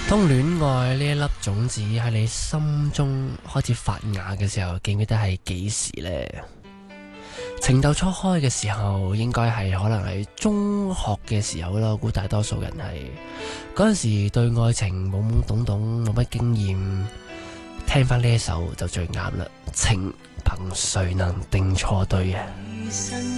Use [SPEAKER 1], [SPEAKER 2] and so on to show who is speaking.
[SPEAKER 1] 當戀愛呢一粒種子喺你心中開始發芽嘅時候，記唔記得係幾時呢？情竇初開嘅時候，應該係可能係中學嘅時候啦。我估大多數人係嗰陣時對愛情懵懵懂懂，冇乜經驗，聽翻呢一首就最啱啦。情憑誰能定錯對啊！